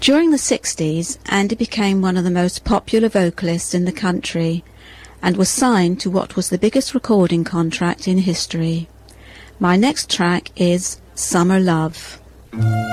During the 60s, Andy became one of the most popular vocalists in the country and was signed to what was the biggest recording contract in history. My next track is Summer Love.